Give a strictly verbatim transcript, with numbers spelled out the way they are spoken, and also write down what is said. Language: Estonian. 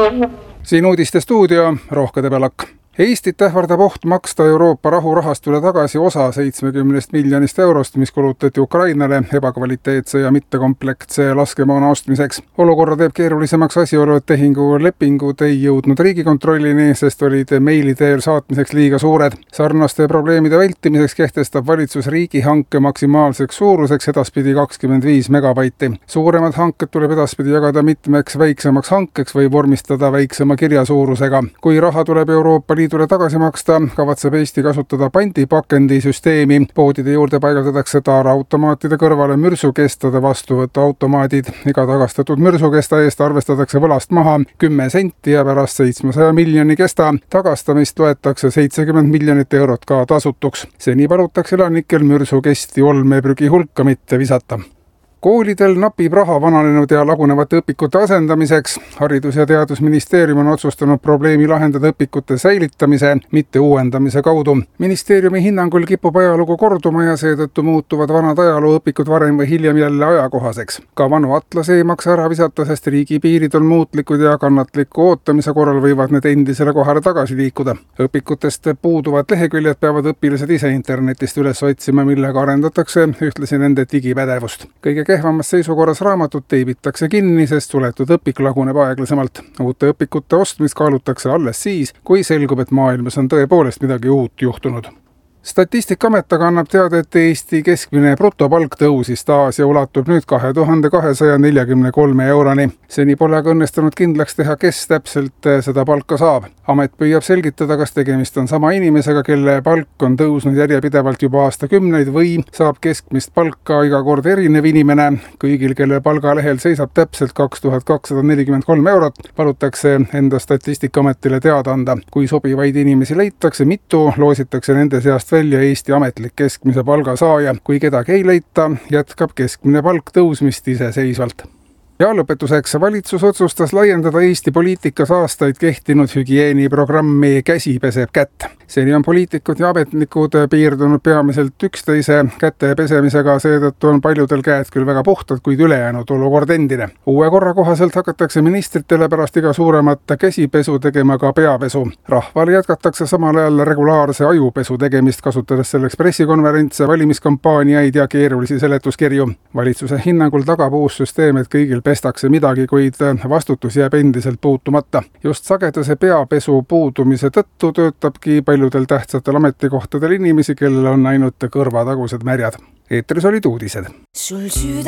Siin uudiste stuudio, Rohkede Pelak. Eestit ähvardab oht maksta Euroopa rahurahastule tagasi osa seitsmekümnest miljonist eurost, mis kulutati Ukrainale ebakvaliteetse ja mittekompleksse laskemoona ostmiseks. Olukorra teeb keerulisemaks asjaolu, et tehingu lepingud ei jõudnud Riigikontrollini, sest olid meili teel saatmiseks liiga suured. Sarnaste probleemide vältimiseks kehtestab valitsus riigihanke maksimaalseks suuruseks edaspidi kakskümmend viis megabaiti. Suuremad hanked tuleb edaspidi jagada mitmeks väiksemaks hankeks või vormistada väiksema kirjasuurusega. Kui raha tuleb Euroopa Liidule tagasi maksta, kavatseb Eesti kasutada pandipakendisüsteemi. Poodide juurde paigaldatakse taaraautomaatide kõrvale mürsukestade vastuvõtu automaadid. Iga tagastatud mürsukesta eest arvestatakse võlast maha kümme senti ja pärast seitsmesaja miljoni kesta tagastamist loetakse seitsekümmend miljonit eurot ka tasutuks. Seni palutakse elanikel mürsukesti olmeprügi hulka mitte visata. Koolidel napib raha vananenud ja lagunevate õpikute asendamiseks. Haridus- ja Teadusministeerium on otsustanud probleemi lahendada õpikute säilitamise, mitte uuendamise kaudu. Ministeeriumi hinnangul kipub ajalugu korduma ja seetõttu muutuvad vanad ajalooõpikud varem või hiljem jälle ajakohaseks. Ka vanu atlase ei maksa ära visata, sest riigi piirid on muutlikud ja kannatliku ootamise korral võivad need endisele kohale tagasi liikuda. Õpikutest puuduvad leheküljed peavad õpilased ise internetist üles otsima, millega arendatakse ühtlasi nende digipädevust. Kõige kehvamas seisukorras raamatud teibitakse kinni, sest suletud õpik laguneb aeglasemalt. Uute õpikute ostmist kaalutakse alles siis, kui selgub, et maailmas on tõepoolest midagi uut juhtunud. Statistikaamet aga annab teada, et Eesti keskmine brutopalk tõusis taas ja ulatub nüüd kahe tuhande kahesaja neljakümne kolme euroni. Seni pole aga õnnestunud kindlaks teha, kes täpselt seda palka saab. Amet püüab selgitada, kas tegemist on sama inimesega, kelle palk on tõusnud järjepidevalt juba aastakümneid või saab keskmist palka iga kord erinev inimene. Kõigil, kelle palgalehel seisab täpselt kaks tuhat kakssada nelikümmend kolm eurot, palutakse enda Statistikaametile teada anda. Kui sobivaid inimesi leitakse mitu, loositakse nende seast välja Eesti ametlik keskmise palga saaja. Kui kedagi ei leita, jätkab keskmine palk tõusmist iseseisvalt. Ja lõpetuseks, valitsus otsustas laiendada Eesti poliitikas aastaid kehtinud hügieeniprogrammi Käsi peseb kätt. Seni on poliitikud ja ametnikud piirdunud peamiselt üksteise käte pesemisega, seetõttu on paljudel käed küll väga puhtad, kuid ülejäänud olukord endine. Uue korra kohaselt hakatakse ministritele pärast iga suuremat käsipesu tegema ka peapesu. Rahval jätkatakse samal ajal regulaarse ajupesu tegemist, kasutades selleks pressikonverentse, valimiskampaaniaid ja keerulisi seletuskirju. Valitsuse hinnangul tagab uus süsteem, et kõigil pestakse midagi, kuid vastutus jääb endiselt puutumata. Just sagedase peapesu puudumise tõttu töötabki paljudel tähtsatel ametikohtadel inimesi, kellel on ainult kõrvatagused märjad. Eetris olid uudised.